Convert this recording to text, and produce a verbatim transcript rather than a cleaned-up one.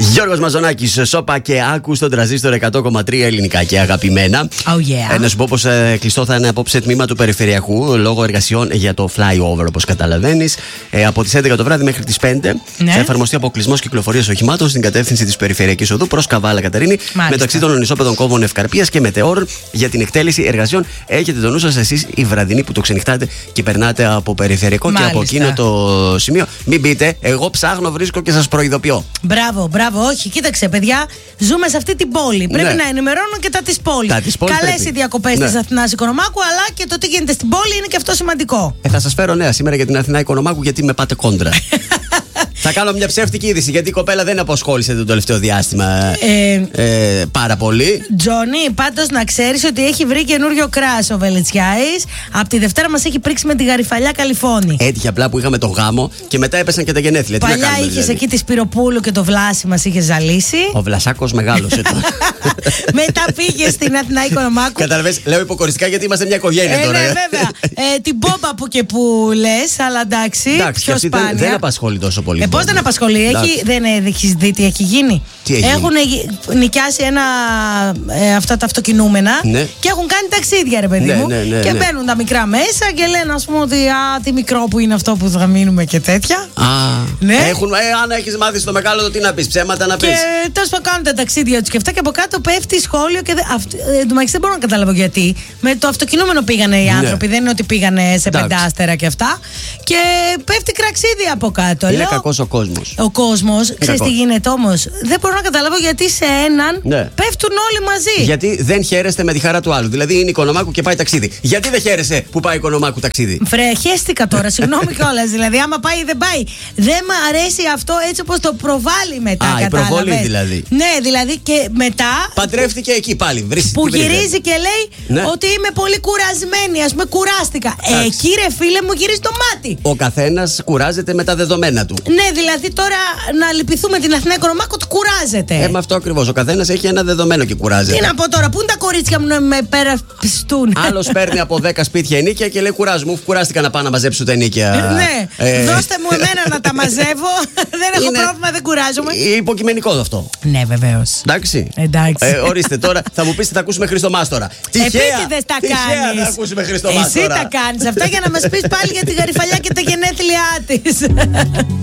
Γιώργος Μαζονάκης, Σόπα και Άκου στον τραζίστορ εκατό κόμμα τρία ελληνικά και αγαπημένα. Oh yeah. Ε, να σου πω πως ε, κλειστό θα είναι απόψε τμήμα του Περιφερειακού λόγω εργασιών για το flyover, όπως καταλαβαίνεις. Ε, από τις έντεκα το βράδυ μέχρι τις πέντε ναι. θα εφαρμοστεί αποκλεισμός κυκλοφορίας οχημάτων στην κατεύθυνση της Περιφερειακής Οδού προς Καβάλα Κατερίνη, μεταξύ των ανισόπεδων κόμβων Ευκαρπίας και Μετεώρων. Για την εκτέλεση εργασιών έχετε το νου σας εσείς οι βραδινοί που το ξενυχτάτε και περνάτε από Περιφερειακό. Μάλιστα. Και από εκείνο το σημείο μην μπείτε, εγώ ψάχνω, βρίσκω και σας προειδοποιώ. Μπράβο, μπράβο, όχι, κοίταξε παιδιά, ζούμε σε αυτή την πόλη. Πρέπει ναι. να ενημερώνουν και τα της πόλης. Καλές οι διακοπές ναι. της Αθηνάς Οικονομάκου, αλλά και το τι γίνεται στην πόλη είναι και αυτό σημαντικό. Ε, θα σας φέρω νέα σήμερα για την Αθηνά Οικονομάκου, γιατί με πάτε κόντρα. Θα κάνω μια ψεύτικη είδηση, γιατί η κοπέλα δεν απασχόλησε το τελευταίο διάστημα ε, ε, πάρα πολύ. Τζόνι, πάντως να ξέρεις ότι έχει βρει καινούριο κράς ο Βελετσιάης. Από τη Δευτέρα μας έχει πρίξει με τη Γαριφαλιά Καλιφώνη. Έτυχε απλά που είχαμε το γάμο και μετά έπεσαν και τα γενέθλια. Παλιά είχες δηλαδή εκεί τη Σπυροπούλου και το Βλάση μας είχε ζαλίσει. Ο Βλασάκος μεγάλωσε τώρα. Μετά πήγε στην Αθηνά Οικονομάκου. Καταλαβες, λέω υποκοριστικά γιατί είμαστε μια οικογένεια ε, τώρα. Ναι, βέβαια. ε, την Μπόμπα που και που λες, αλλά εντάξει. Εντάξει, πιο σπάνια. Δεν, δεν απασχολεί τόσο πολύ. Ε, πώς δεν απασχολεί, έχει, δεν έχεις δει τι έχει γίνει. Τι έχει έχουν γίνει? νοικιάσει ένα, ε, αυτά τα αυτοκινούμενα ναι. και έχουν κάνει ταξίδια, ρε παιδί ναι, μου. Ναι, ναι, και ναι. μπαίνουν τα μικρά μέσα και λένε, ας πούμε, ότι α, τι μικρό που είναι αυτό που θα μείνουμε και τέτοια. Α, ναι. έχουν, ε, αν έχεις μάθει στο μεγάλο το τι να πεις, ψέματα να πεις. Και τέλος πάντων κάνουν τα ταξίδια τους και αυτά και από κάτω πέφτει σχόλιο. Και δε, αυ, ε, το δεν μπορώ να καταλάβω γιατί. Με το αυτοκινούμενο πήγανε οι άνθρωποι, ναι. δεν είναι ότι πήγανε σε εντάξει. πεντάστερα και αυτά. Και πέφτει κραξίδι από κάτω. Είναι Λέω, κακός ο κόσμος. Ο κόσμος, ξέρεις τι γίνεται όμως. Δεν μπορώ να καταλάβω γιατί σε έναν ναι. πέφτουν όλοι μαζί. Γιατί δεν χαίρεστε με τη χαρά του άλλου. Δηλαδή είναι Οικονομάκου και πάει ταξίδι. Γιατί δεν χαίρεσαι που πάει Οικονομάκου ταξίδι? Φρεχέστηκα τώρα, συγγνώμη κιόλας. Δηλαδή, άμα πάει ή δεν πάει. Δεν μ' αρέσει αυτό έτσι όπως το προβάλλει μετά. Α, η προβολή δηλαδή. Ναι, δηλαδή και μετά. Παντρεύτηκε εκεί πάλι. Βρίσκει, που γυρίζει και λέει ναι. ότι είμαι πολύ κουρασμένη. Ας πούμε, κουράστηκα. Ε, εκεί ρε φίλε μου γυρίζει το μάτι. Ο καθένας κουράζεται με τα δεδομένα του. Ναι, δηλαδή τώρα να λυπηθούμε την Αθηνά Οικονομάκου ότι κουράζεται. Ε, με αυτό ακριβώς. Ο καθένας έχει ένα δεδομένο και κουράζεται. Τι να πω τώρα, πού είναι τα κορίτσια μου να με περασπιστούν? Άλλος παίρνει από δέκα σπίτια ενίκια και λέει κουράζω μου, κουράστηκα να πάω να μαζέψω τα ενίκια. Ναι, ε... δώστε μου εμένα να τα μαζεύω. Δεν έχω είναι... πρόβλημα, δεν κουράζομαι. Υποκειμενικό αυτό. Ναι, βεβαίως. Εντάξει. Εντάξει. Ε, ορίστε τώρα, θα μου πεις τι θα ακούσουμε Χριστομάστορα. Επίτηδες τα κάνεις. Θα ακούσουμε Χριστομάστορα. Εσύ τα κάνεις αυτά για να μας πεις πάλι για τη Γαριφαλιά και τα γενέθλιά της.